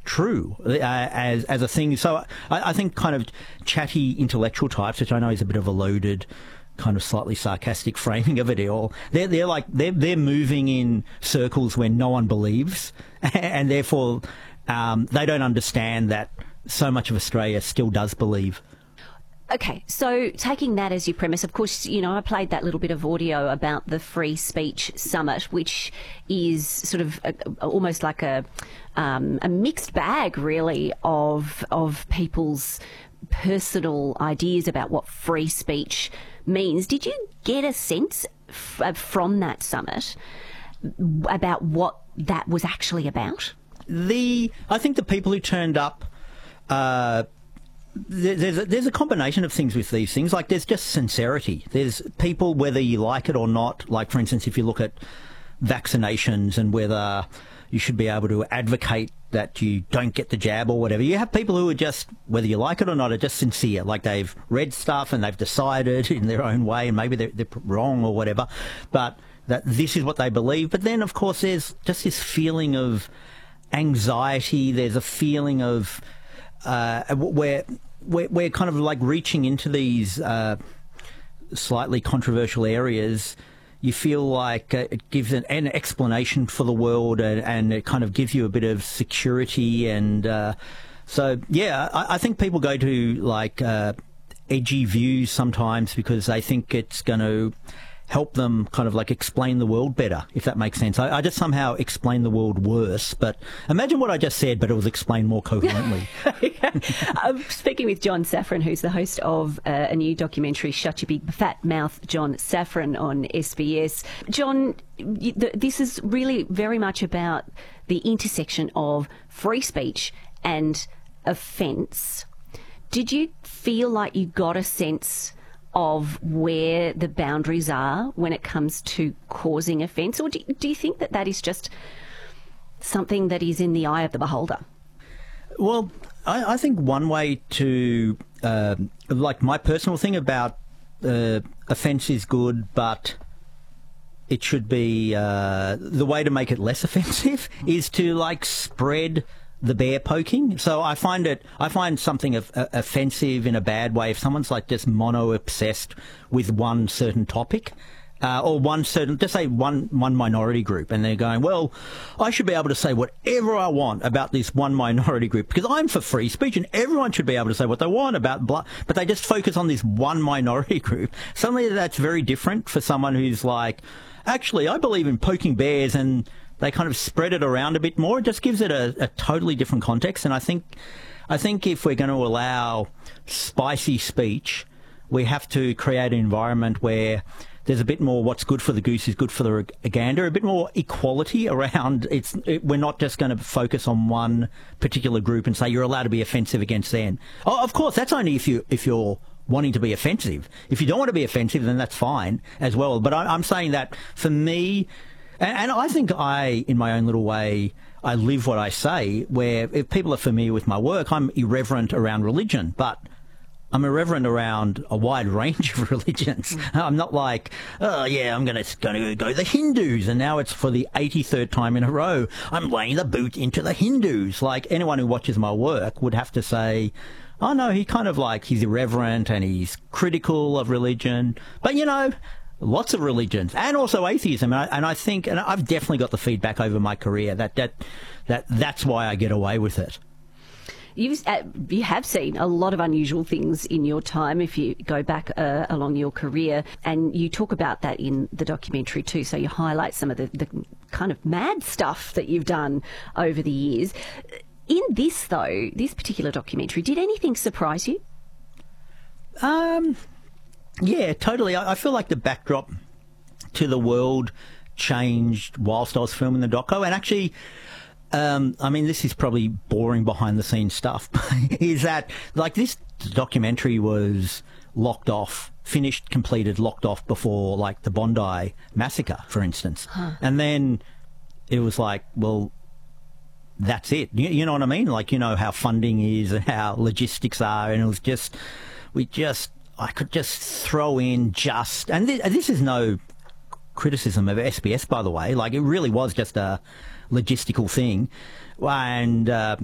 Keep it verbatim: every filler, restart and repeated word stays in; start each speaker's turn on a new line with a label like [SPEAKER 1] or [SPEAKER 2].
[SPEAKER 1] true uh, as as a thing. So I, I think kind of chatty intellectual types, which I know is a bit of a loaded, kind of slightly sarcastic framing of it all. They're they're like they're they're moving in circles where no one believes, and therefore um, they don't understand that so much of Australia still does believe.
[SPEAKER 2] Okay, so taking that as your premise, of course, you know, I played that little bit of audio about the Free Speech Summit, which is sort of a, almost like a um, a mixed bag, really, of of people's personal ideas about what free speech means. Did you get a sense f- from that summit about what that was actually about?
[SPEAKER 1] The I think the people who turned up. Uh, There's a, there's a combination of things with these things. Like, there's just sincerity. There's people, whether you like it or not, like, for instance, if you look at vaccinations and whether you should be able to advocate that you don't get the jab or whatever, you have people who are just, whether you like it or not, are just sincere. Like, they've read stuff and they've decided in their own way, and maybe they're, they're wrong or whatever, but that this is what they believe. But then, of course, there's just this feeling of anxiety. There's a feeling of... Uh, where we're, we're kind of like reaching into these uh, slightly controversial areas. You feel like uh, it gives an, an explanation for the world, and, and it kind of gives you a bit of security. And uh, so, yeah, I, I think people go to like uh, edgy views sometimes because they think it's going to help them kind of like explain the world better, if that makes sense. I, I just somehow explain the world worse, but imagine what I just said, but it was explained more coherently.
[SPEAKER 2] I'm speaking with John Safran, who's the host of uh, a new documentary, Shut Your Big Fat Mouth, John Safran, on S B S. John, this is really very much about the intersection of free speech and offence. Did you feel like you got a sense of where the boundaries are when it comes to causing offence? Or do, do you think that that is just something that is in the eye of the beholder?
[SPEAKER 1] Well, I, I think one way to, uh, like my personal thing about uh, offence is good, but it should be, uh, the way to make it less offensive is to like spread the bear poking. So I find it, I find something of, uh, offensive in a bad way if someone's like just mono obsessed with one certain topic, uh, or one certain, just say one one minority group, and they're going, well, I should be able to say whatever I want about this one minority group because I'm for free speech and everyone should be able to say what they want about blah, but they just focus on this one minority group. Suddenly that's very different for someone who's like, actually, I believe in poking bears, and they kind of spread it around a bit more. It just gives it a, a totally different context. And I think, I think if we're going to allow spicy speech, we have to create an environment where there's a bit more what's good for the goose is good for the gander, a bit more equality around. It's it, we're not just going to focus on one particular group and say you're allowed to be offensive against them. Oh, of course, that's only if you if you're wanting to be offensive. If you don't want to be offensive, then that's fine as well. But I, I'm saying that for me. And I think I, in my own little way, I live what I say, where if people are familiar with my work, I'm irreverent around religion, but I'm irreverent around a wide range of religions. Mm. I'm not like, oh, yeah, I'm going to going to go to the Hindus, and now it's for the eighty-third time in a row. I'm laying the boot into the Hindus. Like, anyone who watches my work would have to say, oh, no, he kind of like, he's irreverent and he's critical of religion. But, you know, lots of religions and also atheism, and I, and I think, and I've definitely got the feedback over my career that that that that's why I get away with it.
[SPEAKER 2] You've, uh, you have seen a lot of unusual things in your time if you go back uh, along your career, and you talk about that in the documentary too. So you highlight some of the, the kind of mad stuff that you've done over the years. In this, though, this particular documentary, did anything surprise you?
[SPEAKER 1] Um. Yeah, totally. I, I feel like the backdrop to the world changed whilst I was filming the doco. And actually, um, I mean, this is probably boring behind-the-scenes stuff, is that, like, this documentary was locked off, finished, completed, locked off before, like, the Bondi massacre, for instance. Huh. And then it was like, well, that's it. You, you know what I mean? Like, you know how funding is and how logistics are, and it was just, we just... I could just throw in just, and this, this is no criticism of S B S, by the way, like it really was just a logistical thing. And uh,